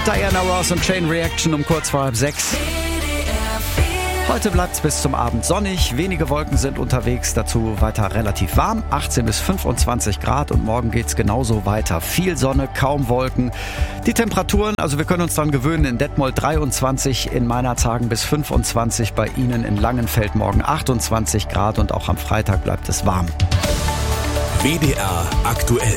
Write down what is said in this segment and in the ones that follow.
Diana Ross und Chain Reaction um kurz vor 5:30. Heute bleibt es bis zum Abend sonnig, wenige Wolken sind unterwegs, dazu weiter relativ warm, 18 bis 25 Grad und morgen geht's genauso weiter. Viel Sonne, kaum Wolken. Die Temperaturen, also wir können uns dran gewöhnen, in Detmold 23, in Meinerzhagen bis 25, bei Ihnen in Langenfeld morgen 28 Grad und auch am Freitag bleibt es warm. WDR aktuell.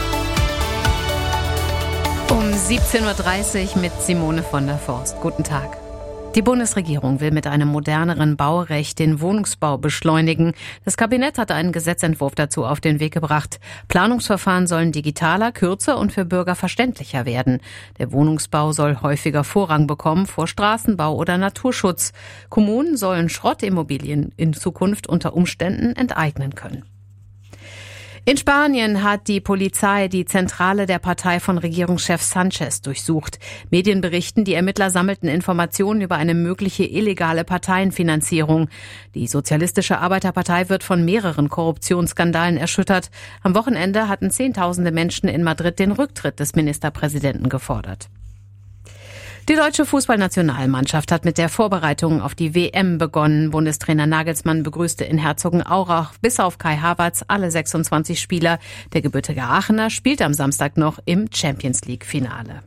Um 17.30 Uhr mit Simone von der Forst. Guten Tag. Die Bundesregierung will mit einem moderneren Baurecht den Wohnungsbau beschleunigen. Das Kabinett hat einen Gesetzentwurf dazu auf den Weg gebracht. Planungsverfahren sollen digitaler, kürzer und für Bürger verständlicher werden. Der Wohnungsbau soll häufiger Vorrang bekommen vor Straßenbau oder Naturschutz. Kommunen sollen Schrottimmobilien in Zukunft unter Umständen enteignen können. In Spanien hat die Polizei die Zentrale der Partei von Regierungschef Sanchez durchsucht. Medien berichten, die Ermittler sammelten Informationen über eine mögliche illegale Parteienfinanzierung. Die Sozialistische Arbeiterpartei wird von mehreren Korruptionsskandalen erschüttert. Am Wochenende hatten Zehntausende Menschen in Madrid den Rücktritt des Ministerpräsidenten gefordert. Die deutsche Fußballnationalmannschaft hat mit der Vorbereitung auf die WM begonnen. Bundestrainer Nagelsmann begrüßte in Herzogenaurach bis auf Kai Havertz alle 26 Spieler. Der gebürtige Aachener spielt am Samstag noch im Champions-League-Finale.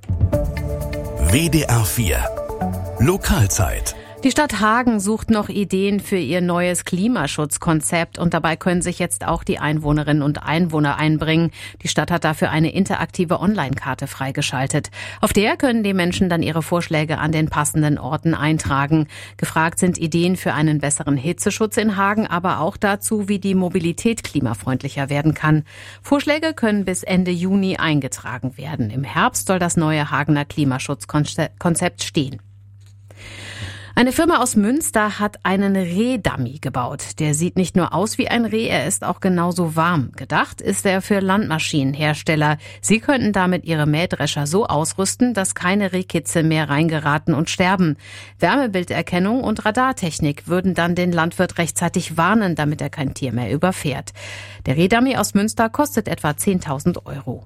WDR 4 Lokalzeit. Die Stadt Hagen sucht noch Ideen für ihr neues Klimaschutzkonzept und dabei können sich jetzt auch die Einwohnerinnen und Einwohner einbringen. Die Stadt hat dafür eine interaktive Online-Karte freigeschaltet. Auf der können die Menschen dann ihre Vorschläge an den passenden Orten eintragen. Gefragt sind Ideen für einen besseren Hitzeschutz in Hagen, aber auch dazu, wie die Mobilität klimafreundlicher werden kann. Vorschläge können bis Ende Juni eingetragen werden. Im Herbst soll das neue Hagener Klimaschutzkonzept stehen. Eine Firma aus Münster hat einen Rehdummy gebaut. Der sieht nicht nur aus wie ein Reh, er ist auch genauso warm. Gedacht ist er für Landmaschinenhersteller. Sie könnten damit ihre Mähdrescher so ausrüsten, dass keine Rehkitze mehr reingeraten und sterben. Wärmebilderkennung und Radartechnik würden dann den Landwirt rechtzeitig warnen, damit er kein Tier mehr überfährt. Der Rehdummy aus Münster kostet etwa 10.000 €.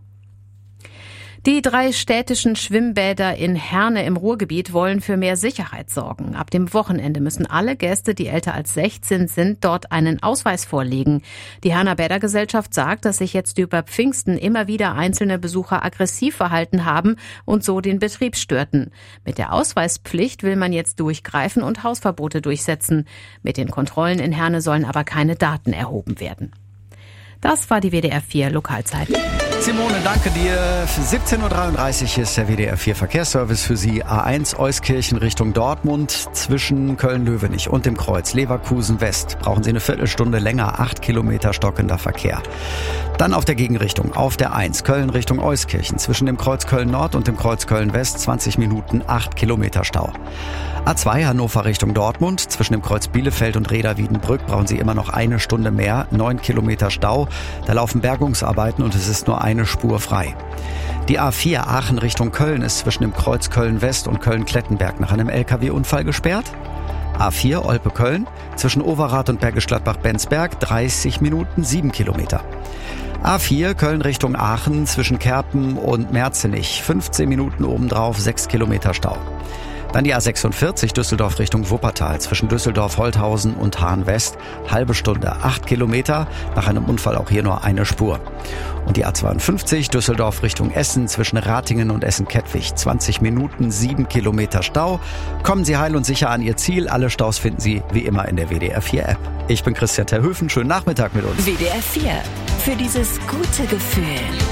Die 3 städtischen Schwimmbäder in Herne im Ruhrgebiet wollen für mehr Sicherheit sorgen. Ab dem Wochenende müssen alle Gäste, die älter als 16 sind, dort einen Ausweis vorlegen. Die Herner Bädergesellschaft sagt, dass sich jetzt über Pfingsten immer wieder einzelne Besucher aggressiv verhalten haben und so den Betrieb störten. Mit der Ausweispflicht will man jetzt durchgreifen und Hausverbote durchsetzen. Mit den Kontrollen in Herne sollen aber keine Daten erhoben werden. Das war die WDR 4 Lokalzeit. Simone, danke dir. 17.33 Uhr ist der WDR 4 Verkehrsservice für Sie. A1 Euskirchen Richtung Dortmund zwischen Köln-Löwenich und dem Kreuz Leverkusen West. Brauchen Sie eine Viertelstunde länger, 8 Kilometer stockender Verkehr. Dann auf der Gegenrichtung, auf der 1 Köln Richtung Euskirchen zwischen dem Kreuz Köln Nord und dem Kreuz Köln West 20 Minuten, 8 Kilometer Stau. A2 Hannover Richtung Dortmund zwischen dem Kreuz Bielefeld und Reda-Wiedenbrück brauchen Sie immer noch eine Stunde mehr, 9 Kilometer Stau. Da laufen Bergungsarbeiten und es ist nur eine Spur frei. Die A4 Aachen Richtung Köln ist zwischen dem Kreuz Köln West und Köln-Klettenberg nach einem LKW-Unfall gesperrt. A4 Olpe-Köln zwischen Overath und Bergisch Gladbach-Bensberg 30 Minuten, 7 Kilometer. A4 Köln Richtung Aachen zwischen Kerpen und Merzenich 15 Minuten obendrauf, 6 Kilometer Stau. Dann die A46 Düsseldorf Richtung Wuppertal zwischen Düsseldorf, Holthausen und Hahn West. Halbe Stunde, 8 Kilometer. Nach einem Unfall auch hier nur eine Spur. Und die A52 Düsseldorf Richtung Essen zwischen Ratingen und Essen-Kettwig. 20 Minuten, 7 Kilometer Stau. Kommen Sie heil und sicher an Ihr Ziel. Alle Staus finden Sie wie immer in der WDR 4 App. Ich bin Christian Terhöfen. Schönen Nachmittag mit uns. WDR 4. Für dieses gute Gefühl.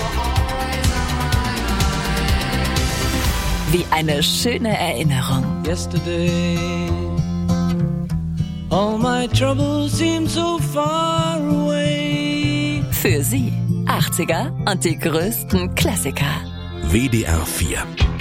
Wie eine schöne Erinnerung. Yesterday, all my troubles seem so far away. Für Sie 80er und die größten Klassiker. WDR 4